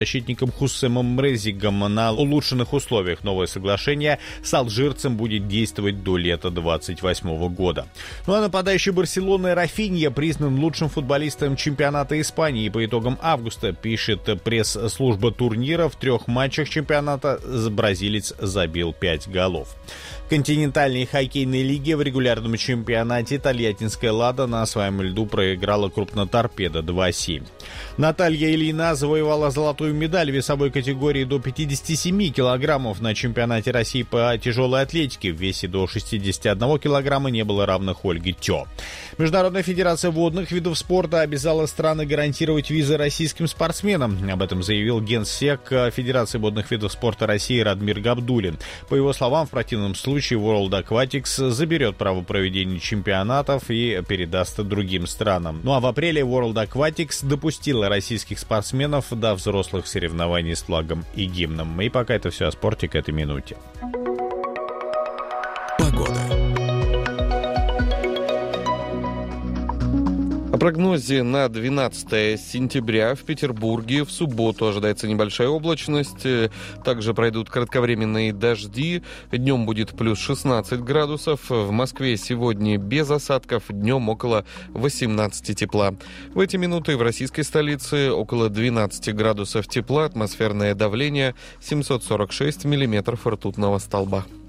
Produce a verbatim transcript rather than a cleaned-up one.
защитником Хуссемом Мрезигом на улучшенных условиях. Новое соглашение с алжирцем будет действовать до лета двадцать восьмого года. Ну а нападающий Барселоны Рафинья признан лучшим футболистом чемпионата Испании по итогам августа, пишет пресс-служба турнира. В трех матчах чемпионата бразилец забил пять голов. В континентальной хоккейной лиге в регулярном чемпионате Тольяттинская «Лада» на своем льду проиграла крупноторпедо два семь. Наталья Ильина завоевала золотую медаль в весовой категории до пятидесяти семи килограммов на чемпионате России по тяжелой атлетике. В весе до шестидесяти одного килограмма не было равных Ольге Тё. Международная федерация водных видов спорта обязала страны гарантировать визы российским спортсменам. Об этом заявил генсек Федерации водных видов спорта России Радмир Габдуллин. По его словам, в противном случае World Aquatics заберет право проведения чемпионатов и передаст другим странам. Ну а в апреле World Aquatics допустила российских спортсменов до взрослых соревнований с флагом и гимном. И пока это все о спорте к этой минуте. Погода. О прогнозе на двенадцатое сентября в Петербурге в субботу ожидается небольшая облачность. Также пройдут кратковременные дожди. Днем будет плюс шестнадцать градусов. В Москве сегодня без осадков. Днем около восемнадцати тепла. В эти минуты в российской столице около двенадцати градусов тепла. Атмосферное давление семьсот сорок шесть миллиметров ртутного столба.